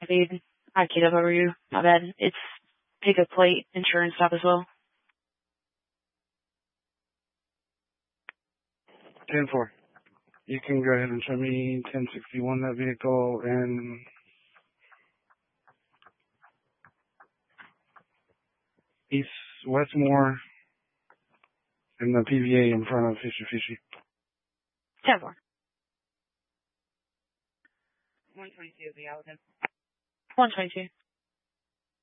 David. Hi, Kate. How are you? My bad. It's pick a plate insurance stop as well. 10-4. You can go ahead and show me 1061, that vehicle, and East Westmore, and the PVA in front of Fishy Fishy. 10-4. 122, the Alabama. 122.